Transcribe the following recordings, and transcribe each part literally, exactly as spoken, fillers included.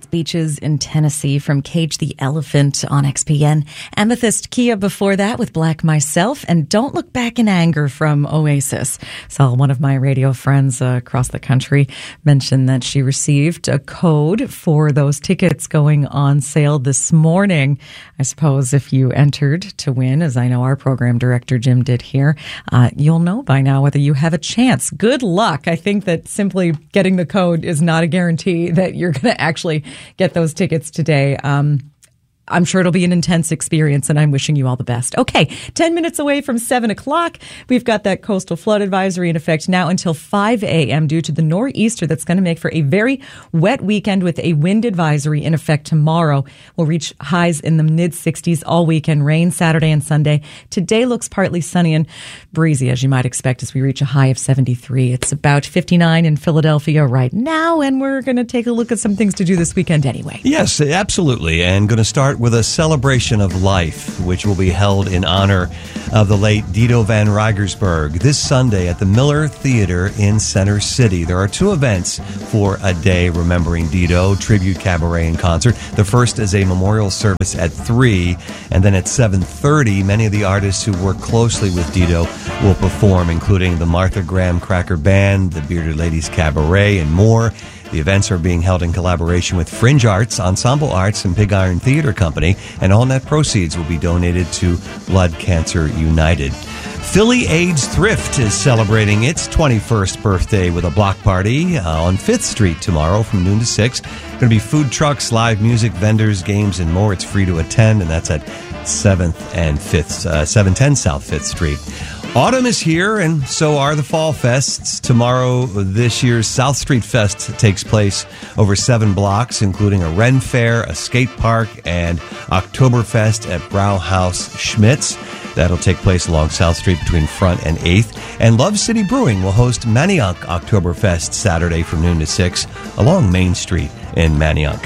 Beaches in Tennessee from Cage the Elephant on X P N. Amethyst Kia before that with Black Myself, and Don't Look Back in Anger from Oasis. Saw one of my radio friends uh, across the country mention that she received a code for those tickets going on sale this morning. I suppose if you entered to win, as I know our program director Jim did here, uh, you'll know by now whether you have a chance. Good luck. I think that simply getting the code is not a guarantee that you're going to actually get those tickets today. Um, I'm sure it'll be an intense experience, and I'm wishing you all the best. Okay, ten minutes away from seven o'clock. We've got that coastal flood advisory in effect now until five a.m. due to the nor'easter that's going to make for a very wet weekend with a wind advisory in effect tomorrow. We'll reach highs in the mid-sixties all weekend, rain Saturday and Sunday. Today looks partly sunny and breezy, as you might expect, as we reach a high of seventy-three. It's about fifty-nine in Philadelphia right now, and we're going to take a look at some things to do this weekend anyway. Yes, absolutely, and going to start with a celebration of life, which will be held in honor of the late Dido van Rijgersberg this Sunday at the Miller Theater in Center City. There are two events for a day remembering Dido, tribute cabaret and concert. The first is a memorial service at three, and then at seven thirty, many of the artists who work closely with Dido will perform, including the Martha Graham Cracker Band, the Bearded Ladies Cabaret, and more. The events are being held in collaboration with Fringe Arts, Ensemble Arts, and Pig Iron Theater Company, and all net proceeds will be donated to Blood Cancer United. Philly AIDS Thrift is celebrating its twenty-first birthday with a block party uh, on fifth Street tomorrow from noon to six. Going to be food trucks, live music, vendors, games, and more. It's free to attend, and that's at seventh and fifth, uh, seven ten South fifth Street. Autumn is here, and so are the Fall Fests. Tomorrow, this year's South Street Fest takes place over seven blocks, including a Ren Fair, a skate park, and Oktoberfest at Brauhaus Schmitz. That'll take place along South Street between Front and eighth. And Love City Brewing will host Manayunk Oktoberfest Saturday from noon to six along Main Street in Manayunk.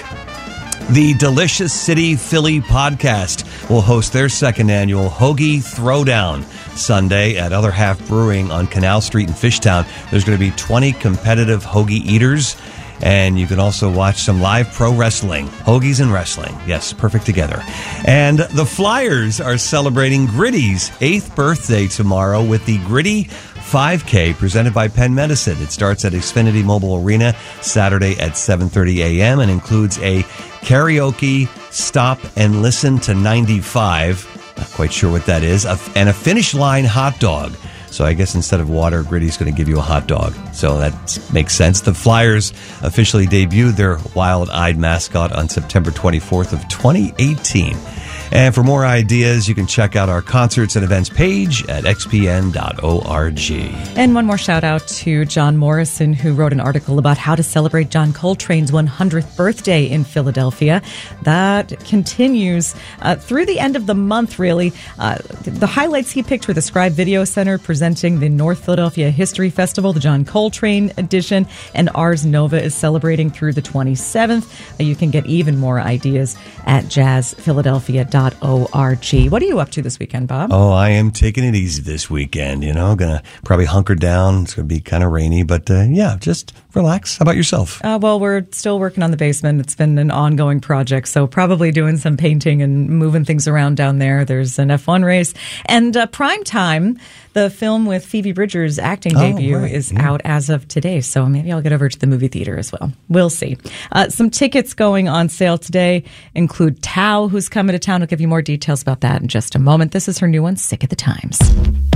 The Delicious City Philly podcast will host their second annual Hoagie Throwdown Sunday at Other Half Brewing on Canal Street in Fishtown. There's going to be twenty competitive hoagie eaters, and you can also watch some live pro wrestling. Hoagies and wrestling. Yes, perfect together. And the Flyers are celebrating Gritty's eighth birthday tomorrow with the Gritty five K presented by Penn Medicine. It starts at Xfinity Mobile Arena Saturday at seven thirty a.m. and includes a karaoke stop and listen to ninety-five. Not quite sure what that is. A, and a finish line hot dog. So I guess instead of water, Gritty's going to give you a hot dog. So that makes sense. The Flyers officially debuted their wild-eyed mascot on September twenty-fourth of twenty eighteen. And for more ideas, you can check out our concerts and events page at x p n dot org. And one more shout out to John Morrison, who wrote an article about how to celebrate John Coltrane's one hundredth birthday in Philadelphia. That continues uh, through the end of the month, really. Uh, the highlights he picked were the Scribe Video Center presenting the North Philadelphia History Festival, the John Coltrane edition, and Ars Nova is celebrating through the twenty-seventh. Uh, you can get even more ideas at jazz philadelphia dot org. What are you up to this weekend, Bob? Oh, I am taking it easy this weekend. You know, gonna probably hunker down. It's gonna be kind of rainy, but uh, yeah, just relax. How about yourself? Uh, well, we're still working on the basement. It's been an ongoing project, so probably doing some painting and moving things around down there. There's an F one race. And uh, Prime Time, the film with Phoebe Bridgers' acting oh, debut, right. is yeah. out as of today, so maybe I'll get over to the movie theater as well. We'll see. Uh, some tickets going on sale today include Tao, who's coming to town. I'll give you more details about that in just a moment. This is her new one, Sick of the Times.